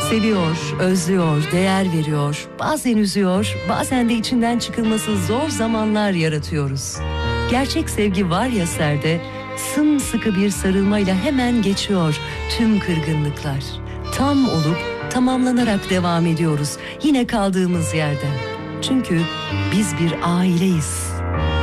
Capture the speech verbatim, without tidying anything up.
Seviyor, özlüyor, değer veriyor, bazen üzüyor, bazen de içinden çıkılması zor zamanlar yaratıyoruz. Gerçek sevgi var ya serde, sımsıkı bir sarılmayla hemen geçiyor tüm kırgınlıklar. Tam olup tamamlanarak devam ediyoruz yine kaldığımız yerden. Çünkü biz bir aileyiz.